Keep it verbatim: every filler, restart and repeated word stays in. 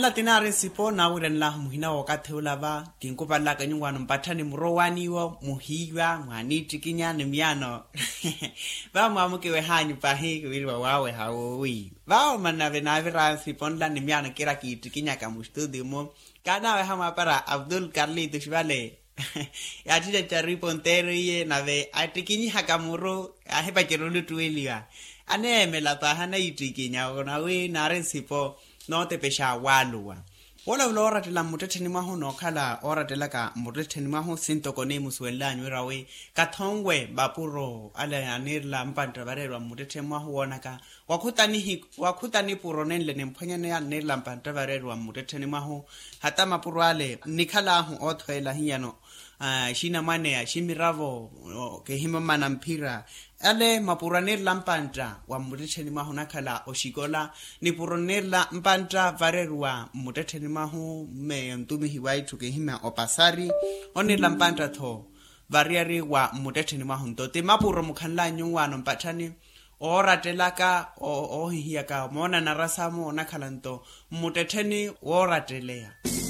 Nela tinare sipo na uren la muhina wakatheula ba kinkopa la kanyungwano mpathani murowani wo muhiwa mwaniti kinya ne miano ba mamuke we hanyu pahi kwilwa wawe hawi ba manave na vera sipo la ne miano kira ki tikinya ka studio mo kana we hama para Abdul Karli tushwale ya tija charipo nteriye na ve atikinyi hakamuro ahepa kirulu tueliwa ane mela tahana itikinya ona we nare sipo no te pesha walua wala ulora tela mutetheni maho no khala ora tela ka mutetheni maho sinto kone muswela nyurawe kathongwe bapuro ale anirla mpanta barelwa mutetheni maho wona ka wakhutani hi wakhutani puronen le nemphanyane ya nirla mpanta barelwa mutetheni maho hata mapuro ale nikhala hu othwela hiyano ah shina mane ya shimiravo ke himamana mphira ale mapuranir lampanta wa mutetheni maho nakhala oshikola ni puronir la mpanta varerwa mutetheni maho me ntumi hiwaitu ke hima opasari onir lampanta tho variari wa mutetheni maho ntote mapuro mukhanla nyungwano mpathani ora telaka o o hiya ka mona narasamo nakhala nto mutetheni ora telea